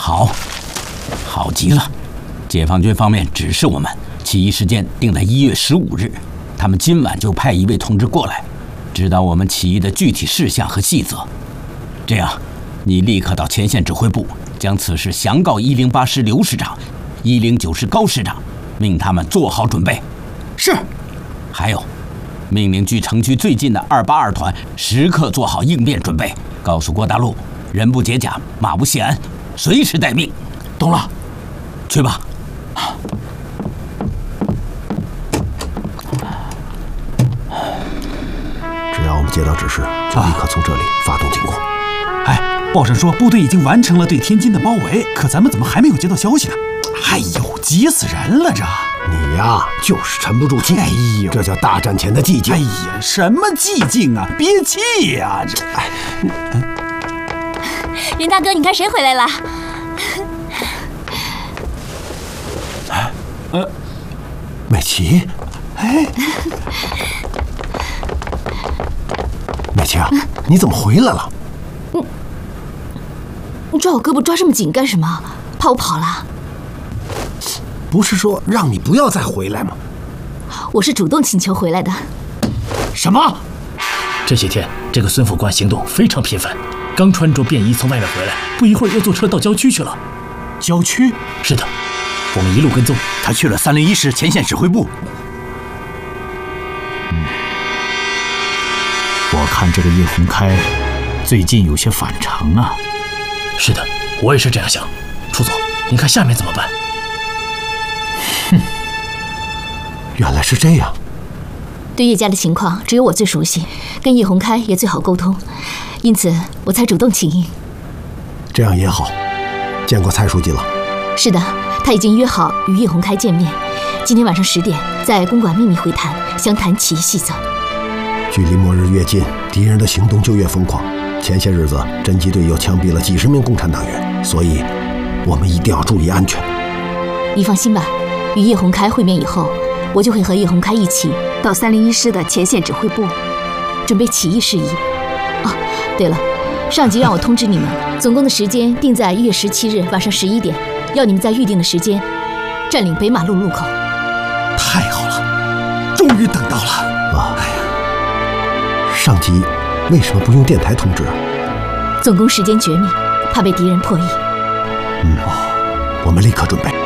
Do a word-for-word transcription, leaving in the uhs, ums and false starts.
好，好极了。解放军方面指示我们，起义时间定在一月十五日，他们今晚就派一位同志过来，指导我们起义的具体事项和细则。这样，你立刻到前线指挥部，将此事详告一零八师刘师长、一零九师高师长，命他们做好准备。 是。 还有，命令距城区最近的二八二团时刻做好应变准备，告诉郭大陆，人不解甲，马不谢鞍，随时待命。 懂了。 去吧。 只要我们接到指示，就立刻从这里发动进攻。 哎，报上说部队已经完成了对天津的包围，可咱们怎么还没有接到消息呢？哎呦，急死人了这！ 你呀，就是沉不住气。 哎呦， 这叫大战前的寂静。 哎呀，什么寂静啊，憋气呀！这，哎， 嗯，任大哥，你看谁回来了？ 呃，美琪。 哎， 美琪啊，你怎么回来了？ 你你抓我胳膊抓这么紧干什么？怕我跑了？ 不是说让你不要再回来吗？ 我是主动请求回来的。 什么？ 这些天这个孙副官行动非常频繁，刚穿着便衣从外面回来，不一会儿又坐车到郊区去了。 郊区？ 是的，我们一路跟踪， 他去了三零一师前线指挥部。 嗯，我看这个叶洪开最近有些反常啊。是的，我也是这样想。楚总，您看下面怎么办？ 哼，原来是这样。 对叶家的情况，只有我最熟悉，跟叶洪开也最好沟通，因此我才主动请缨。 这样也好。见过蔡书记了？ 是的，他已经约好与叶洪开见面，今天晚上十点在公馆秘密会谈，详谈起义细则。 距离末日越近，敌人的行动就越疯狂。前些日子，侦缉队又枪毙了几十名共产党员，所以我们一定要注意安全。 你放心吧，与叶洪开会面以后，我就会和叶洪开一起到三零一师的前线指挥部，准备起义事宜。哦，对了，上级让我通知你们，总攻的时间定在一月十七日晚上十一点，要你们在预定的时间占领北马路路口。 太好了，终于等到了啊！哎呀，上级为什么不用电台通知啊？ 总攻时间绝密，怕被敌人破译。 嗯，我们立刻准备。